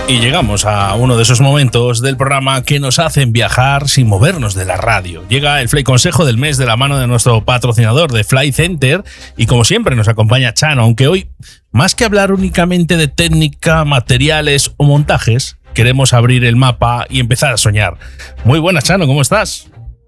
Y llegamos a uno de esos momentos del programa que nos hacen viajar sin movernos de la radio. Llega el Fly Consejo del mes de la mano de nuestro patrocinador de Fly Center y como siempre nos acompaña Chano, aunque hoy, más que hablar únicamente de técnica, materiales o montajes, queremos abrir el mapa y empezar a soñar. Muy buenas, Chano, ¿cómo estás?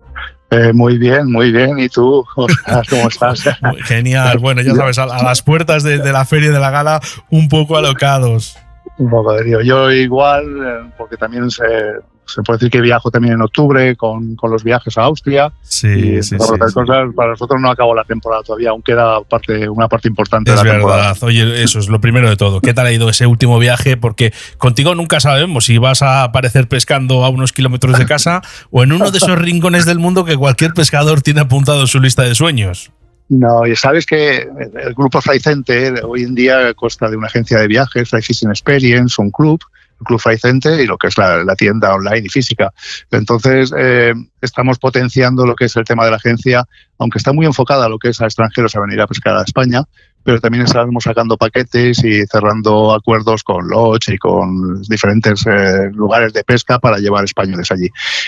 Muy bien. ¿Y tú, Oscar, cómo estás? Genial. Bueno, ya sabes, a las puertas de la feria de la gala, un poco alocados. Un poco de lío. Yo igual, porque también se puede decir que viajo también en octubre con los viajes a Austria. Sí. Cosas, para nosotros no acabó la temporada todavía, aún queda una parte importante de la temporada. Es verdad. Oye, eso es lo primero de todo. ¿Qué tal ha ido ese último viaje? Porque contigo nunca sabemos si vas a aparecer pescando a unos kilómetros de casa o en uno de esos rincones del mundo que cualquier pescador tiene apuntado en su lista de sueños. No, y sabes que el grupo Fly Center hoy en día consta de una agencia de viajes, Fly Fishing Experience, un club, el Club Fly Center y lo que es la tienda online y física. Entonces, estamos potenciando lo que es el tema de la agencia, aunque está muy enfocada a lo que es a extranjeros a venir a pescar a España, pero también estamos sacando paquetes y cerrando acuerdos con Lodge y con diferentes lugares de pesca para llevar españoles allí.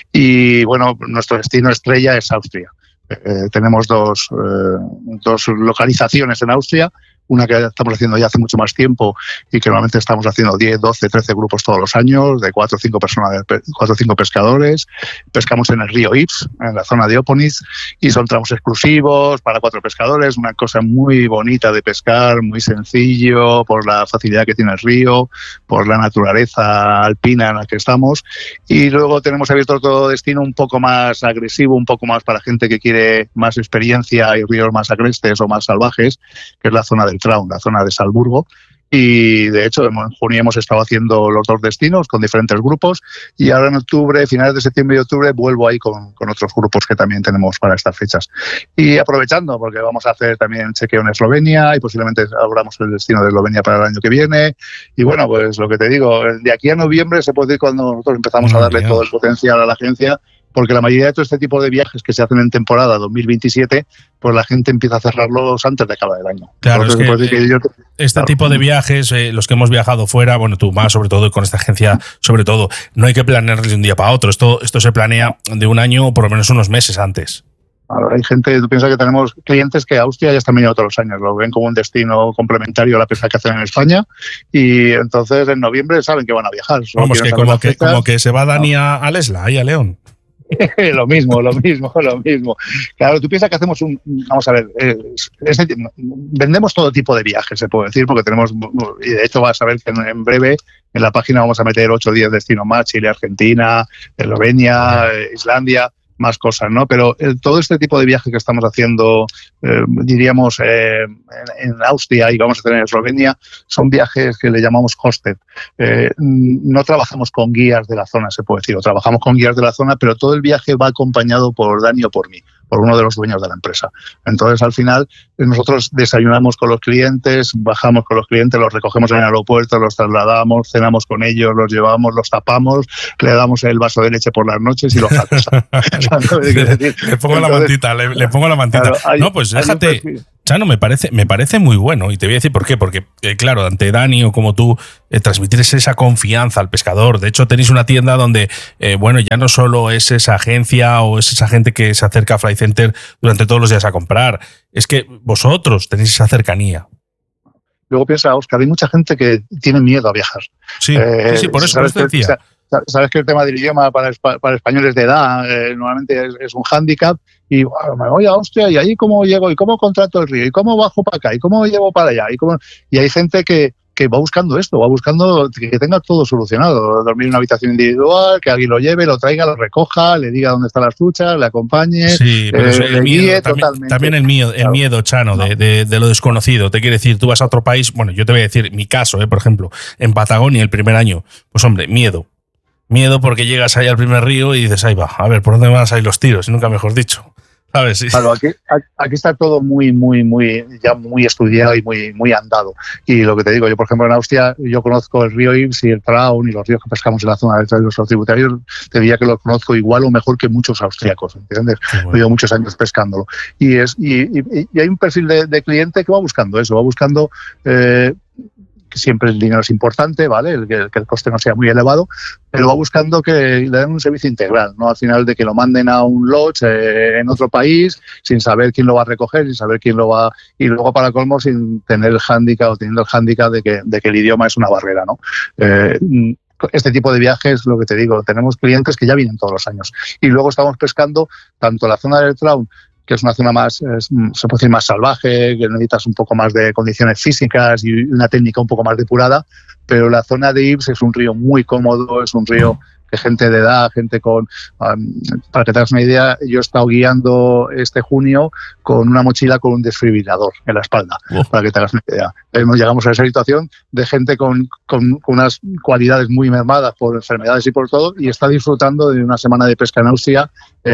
Y bueno, nuestro destino estrella es Austria. Tenemos dos localizaciones en Austria, una que estamos haciendo ya hace mucho más tiempo y que normalmente estamos haciendo 10, 12, 13 grupos todos los años, de 4 o 5 personas, 4 o 5 pescadores. Pescamos en el río Ips, en la zona de Oponiz, y son tramos exclusivos para 4 pescadores, una cosa muy bonita de pescar, muy sencillo, por la facilidad que tiene el río, por la naturaleza alpina en la que estamos. Y luego tenemos abierto otro destino un poco más agresivo, un poco más para gente que quiere más experiencia y ríos más agrestes o más salvajes, que es la zona del Traun, la zona de Salzburgo. Y de hecho en junio hemos estado haciendo los 2 destinos con diferentes grupos y ahora en octubre, finales de septiembre y octubre, vuelvo ahí con otros grupos que también tenemos para estas fechas. Y aprovechando, porque vamos a hacer también chequeo en Eslovenia y posiblemente abramos el destino de Eslovenia para el año que viene. Y bueno, pues lo que te digo, de aquí a noviembre se puede decir cuando nosotros empezamos a darle todo el potencial a la agencia, porque la mayoría de todo este tipo de viajes que se hacen en temporada 2027, pues la gente empieza a cerrarlos antes de acabar el año. Claro, entonces, este tipo de viajes, los que hemos viajado fuera, bueno, tú más sobre todo y con esta agencia sobre todo, no hay que planearlo de un día para otro. Esto se planea de un año o por lo menos unos meses antes. Hay gente, tú piensas que tenemos clientes que Austria ya están viniendo todos los años, lo ven como un destino complementario a la pesca que hacen en España y entonces en noviembre saben que van a viajar. Vamos, que como que se va Dani a Lesla y a León. Lo mismo. Claro, tú piensas que hacemos vamos a ver, vendemos todo tipo de viajes, se puede decir, porque tenemos, y de hecho vas a ver que en breve en la página vamos a meter 8 o 10 destinos más, Chile, Argentina, Eslovenia, Islandia, más cosas, ¿no? Pero todo este tipo de viajes que estamos haciendo, diríamos, en Austria y vamos a hacer en Eslovenia, son viajes que le llamamos hosted. No trabajamos con guías de la zona, se puede decir, o trabajamos con guías de la zona, pero todo el viaje va acompañado por Dani o por mí, por uno de los dueños de la empresa. Entonces, al final, nosotros desayunamos con los clientes, bajamos con los clientes, los recogemos en el aeropuerto, los trasladamos, cenamos con ellos, los llevamos, los tapamos, le damos el vaso de leche por las noches y los sacamos. Le pongo la mantita, le pongo la mantita. Claro, no, pues déjate, Chano, me parece muy bueno y te voy a decir por qué, porque claro, ante Dani o como tú, transmitir esa confianza al pescador. De hecho, tenéis una tienda donde, bueno, ya no solo es esa agencia o es esa gente que se acerca a Fly Center durante todos los días a comprar, es que vosotros tenéis esa cercanía. Luego piensa, Oscar, hay mucha gente que tiene miedo a viajar. Sí, por eso te decía. Sabes que el tema del idioma para españoles de edad normalmente es un hándicap y me voy a Austria y ahí cómo llego y cómo contrato el río y cómo bajo para acá y cómo llevo para allá y hay gente que va buscando esto, va buscando que tenga todo solucionado, dormir en una habitación individual, que alguien lo lleve, lo traiga, lo recoja, le diga dónde están las truchas, le acompañe, sí, pero le guíe totalmente. También el miedo, Chano, no. de lo desconocido. Te quiere decir, tú vas a otro país, bueno, yo te voy a decir mi caso, por ejemplo, en Patagonia el primer año, pues hombre, miedo porque llegas ahí al primer río y dices, ahí va, a ver, ¿por dónde van a salir los tiros? Y nunca mejor dicho. ¿Sabes? Sí. Claro, aquí está todo muy estudiado y muy andado. Y lo que te digo, yo por ejemplo en Austria, yo conozco el río Ips y el Traun y los ríos que pescamos en la zona de los tributarios, te diría que los conozco igual o mejor que muchos austríacos, ¿entiendes? Bueno. Llevo muchos años pescándolo. Y hay un perfil de cliente que va buscando eso, va buscando que siempre el dinero es importante, ¿vale? Que el coste no sea muy elevado, pero va buscando que le den un servicio integral, ¿no? Al final de que lo manden a un lodge en otro país sin saber quién lo va a recoger, sin saber quién lo va... Y luego, para colmo, sin tener el hándicap o teniendo el hándicap de que el idioma es una barrera, ¿no? Este tipo de viajes, lo que te digo, tenemos clientes que ya vienen todos los años. Y luego estamos pescando tanto la zona del Traun, que es una zona más, se puede decir, más salvaje, que necesitas un poco más de condiciones físicas y una técnica un poco más depurada, pero la zona de Ibs es un río muy cómodo, es un río que gente de edad, gente con... para que te hagas una idea, yo he estado guiando este junio con una mochila con un desfibrilador en la espalda, para que te hagas una idea. Llegamos a esa situación de gente con unas cualidades muy mermadas por enfermedades y por todo, y está disfrutando de una semana de pesca en Austria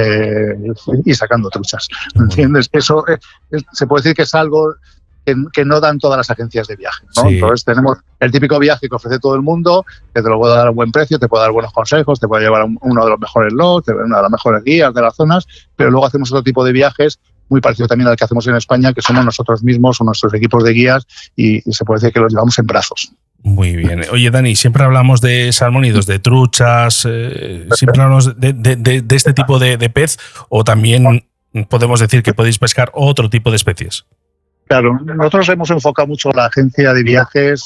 y sacando truchas. ¿Entiendes? Eso se puede decir que es algo que no dan todas las agencias de viaje, ¿no? Sí. Entonces tenemos el típico viaje que ofrece todo el mundo, que te lo puede dar a buen precio, te puede dar buenos consejos, te puede llevar a uno de los mejores lots, una de las mejores guías de las zonas, pero luego hacemos otro tipo de viajes muy parecido también al que hacemos en España, que somos nosotros mismos o nuestros equipos de guías, y se puede decir que los llevamos en brazos. Muy bien. Oye, Dani, siempre hablamos de salmónidos, de truchas, siempre hablamos de este tipo de pez, o también podemos decir que podéis pescar otro tipo de especies. Claro, nosotros hemos enfocado mucho la agencia de viajes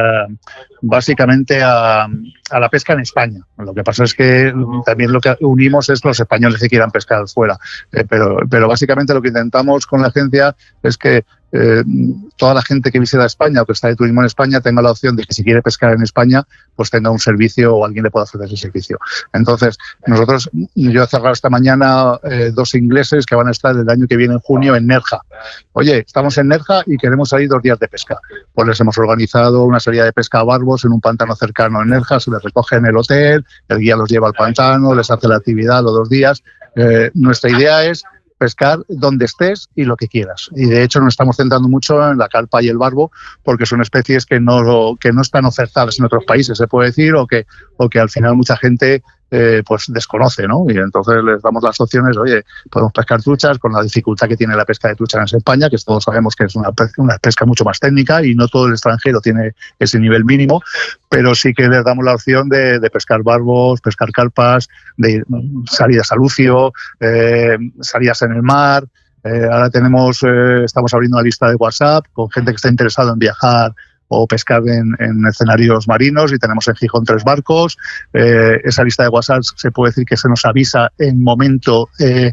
básicamente a la pesca en España. Lo que pasa es que también lo que unimos es los españoles que quieran pescar fuera. Pero básicamente lo que intentamos con la agencia es que toda la gente que visita España o que está de turismo en España tenga la opción de que si quiere pescar en España, pues tenga un servicio o alguien le pueda ofrecer ese servicio. Entonces, yo he cerrado esta mañana 2 ingleses que van a estar el año que viene en junio en Nerja. Oye, estamos en Nerja y queremos salir 2 días de pesca. Pues les hemos organizado una salida de pesca a barbos en un pantano cercano en Nerja, se les recoge en el hotel, el guía los lleva al pantano, les hace la actividad los 2 días. Nuestra idea es pescar donde estés y lo que quieras. Y de hecho nos estamos centrando mucho en la carpa y el barbo, porque son especies que no están ofertadas en otros países, se puede decir, o que al final mucha gente pues desconoce, ¿no? Y entonces les damos las opciones, oye, podemos pescar truchas con la dificultad que tiene la pesca de truchas en España, que todos sabemos que es una pesca mucho más técnica y no todo el extranjero tiene ese nivel mínimo, pero sí que les damos la opción de pescar barbos, pescar carpas, de salidas a lucio, salidas en el mar. Ahora estamos abriendo una lista de WhatsApp con gente que está interesada en viajar o pescar en escenarios marinos, y tenemos en Gijón 3 barcos. Esa lista de WhatsApp se puede decir que se nos avisa en momento,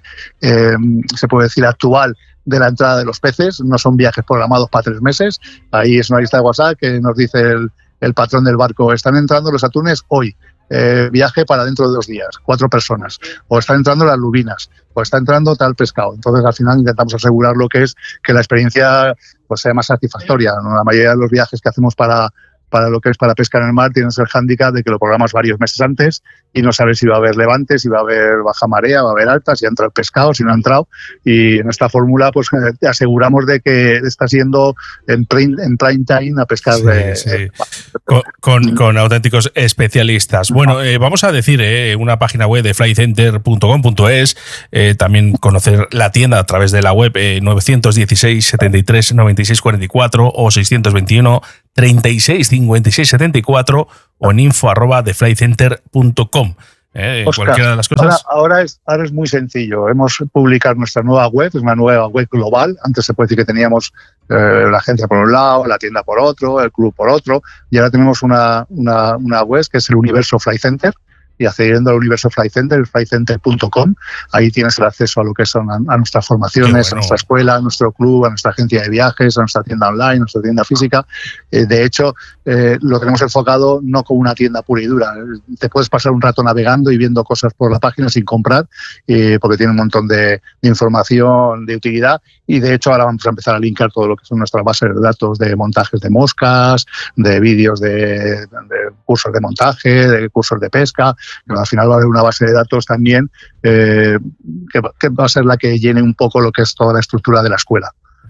se puede decir actual, de la entrada de los peces. No son viajes programados para 3 meses. Ahí es una lista de WhatsApp que nos dice el patrón del barco: están entrando los atunes hoy. Viaje para dentro de 2 días, 4 personas, o están entrando las lubinas, o está entrando tal pescado. Entonces, al final intentamos asegurar lo que es que la experiencia pues sea más satisfactoria, ¿no? La mayoría de los viajes que hacemos para lo que es para pesca en el mar tienes el hándicap de que lo programas varios meses antes y no sabes si va a haber levante, si va a haber baja marea, va a haber alta, si ha entrado el pescado, si no ha entrado. Y en esta fórmula pues te aseguramos de que estás yendo en prime time a pescar. Sí. Con auténticos especialistas. Bueno, vamos a decir una página web de flycenter.com.es, también conocer la tienda a través de la web 916 73 96 44 o 621 36 56 74 o en info@theflycenter.com. Oscar, cualquiera de las cosas. Ahora es muy sencillo. Hemos publicado nuestra nueva web, es una nueva web global. Antes se puede decir que teníamos la agencia por un lado, la tienda por otro, el club por otro, y ahora tenemos una web que es el Universo Fly Center. Y accediendo al Universo Fly Center, flycenter.com, ahí tienes el acceso a lo que son a nuestras formaciones, a nuestra escuela, a nuestro club, a nuestra agencia de viajes, a nuestra tienda online, a nuestra tienda física. De hecho, lo tenemos enfocado no como una tienda pura y dura. Te puedes pasar un rato navegando y viendo cosas por la página sin comprar, porque tiene un montón de información de utilidad. Y de hecho ahora vamos a empezar a linkar todo lo que son nuestras bases de datos de montajes de moscas, de vídeos de cursos de montaje, de cursos de pesca. Pero al final va a haber una base de datos también que va a ser la que llene un poco lo que es toda la estructura de la escuela.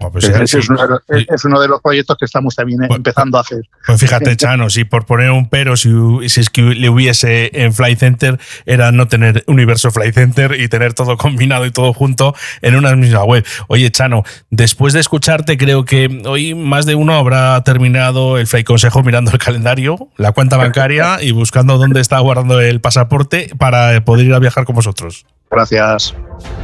Pues es uno de los proyectos que estamos también empezando a hacer. Pues fíjate, Chano, si por poner un pero, si es que le hubiese en Flight Center, era no tener Universo Flight Center y tener todo combinado y todo junto en una misma web. Oye, Chano, después de escucharte, creo que hoy más de uno habrá terminado el Flight Consejo mirando el calendario, la cuenta bancaria y buscando dónde está guardando el pasaporte para poder ir a viajar con vosotros. Gracias.